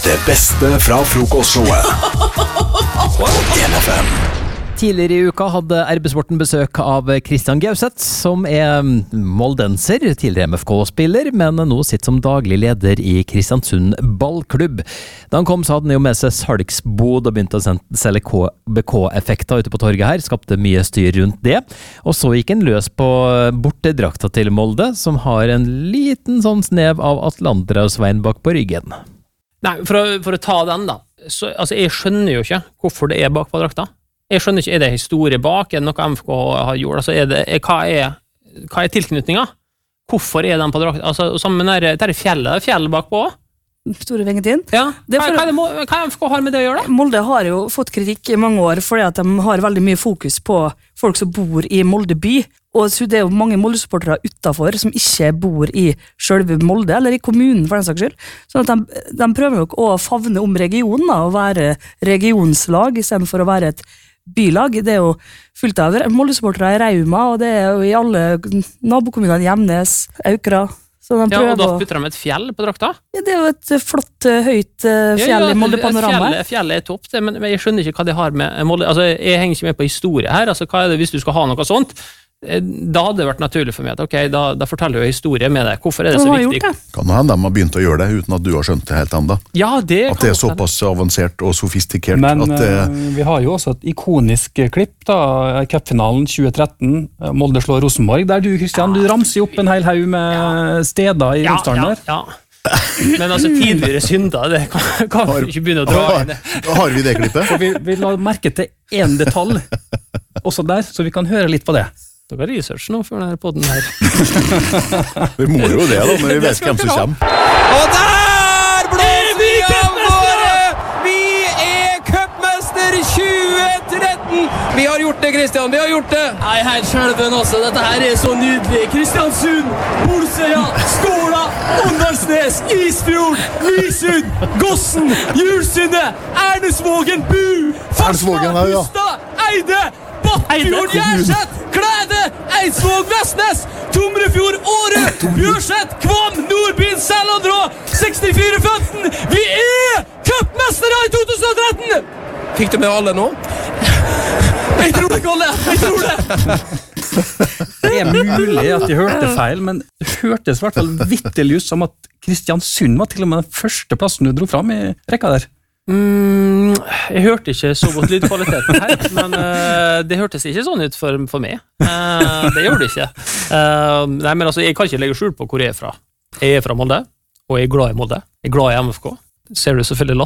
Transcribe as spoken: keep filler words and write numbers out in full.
Det beste fra frokostshowet på N F M. Tidligere i uka hadde R B Sporten besøk av Christian Gauseth, som er moldenser, tidligere M F K-spiller, men nå sitter som daglig leder i Kristiansund ballklubb. Da han kom så hadde han jo med seg salgsbod og begynte å selge B K-effekter ute på torget her, skapte mye styr rundt det. Og så gikk han løs på bortedrakta til Molde, som har en liten sånn snev av Atlanterhavsveien bak på ryggen. Nei, for å, for å ta den da, så, altså jeg skjønner jo ikke hvorfor det er bak på drakta. Jeg skjønner ikke, er det historie bak, er det noe M F K har gjort, altså er det, er, hva, er, hva er tilknytningen? Hvorfor er den på drakta? Altså, sammen med det der fjellet, det er fjellet bakpå. Store Vengetin. Ja, det hva, for, hva, er det, hva M F K har med det å gjøre da? Molde har jo fått kritikk i mange år, fordi at de har veldig mye fokus på folk som bor i Molde by, og så det er jo mange Molde-supportere utenfor som ikke bor i selve Molde, eller i kommunen for den saks skyld. Sånn at de, de prøver jo å favne om regionen, da, og være regionslag, i stedet for å være et bylag. Det er jo fullt av Molde-supportere i Rauma, og det er jo i alle nabokommunene, Gjemnes, Aukra. Så de ja, og da å... putter de et fjell på drakta? Ja, det er jo et flott, høyt fjell ja, ja, i Molde-panorama. Fjellet, fjellet er topp, det, men jeg skjønner ikke hva det har med Molde. Altså, jeg henger ikke med på historie her. Altså, hva er det hvis du skal ha noe sånt? Da hadde det vært naturlig for meg at ok, da, da forteller jeg historie med det. Hvorfor er det så viktig? Det. Kan hende de har begynt å gjøre det uten at du har skjønt det helt enda. Ja, det at det er såpass avansert og sofistikert. Men at det... vi har jo også et ikonisk klipp da, cupfinalen tjue tretten, Molde slår Rosenborg, der du, Kristian, du ramser opp en hel haug med ja. steder i Romsdalen der. Ja, ja. Men altså tidligere synder, det kan, kan vi ikke begynne å dra inn det. Har vi det klippet? For vi, vi la merke til en detalj også der, så vi kan høre litt på det. Dere har research nå for denne podden her. Vi må jo det da, når vi vet hvem som kommer. Og der blir vi cupmestere! Vi er cupmester tjue tretten! Vi har gjort det, Kristian, vi har gjort det! Nei, helt skjelven også, dette her er så nydelig. Kristiansund, Bolsøya, Skåla, Åndalsnes, Isfjord, Lysund, Gossen, Julsunde, Ernesvågen, Bu, Farsland, Hustad, Eide, Battefjord, Gjerseth, Klæde, Eidsvåg, Vestnes, Tomrefjord, Åre, Bjørset, Kvam, Nordbyen, Sælandrå, sekstifire femten. Vi er cupmestere i to tusen og tretten! Fikk du med alle nå? Jeg tror det, Kalle, jeg tror det! Det er mulig at de hørte feil, men det hørtes i hvert fall vitterlig ut som at Kristiansund var til og med den første plassen du dro fram i rekka der. Mm, jeg hørte ikke så godt lydkvaliteten her, men uh, det hørtes ikke sånn ut for, for meg. Uh, det gjør det ikke. Uh, nei, men altså, jeg kan ikke legge skjul på hvor jeg er fra. Jeg er fra Molde, og jeg er glad i Molde. Jeg er glad i M F K. Ser du selvfølgelig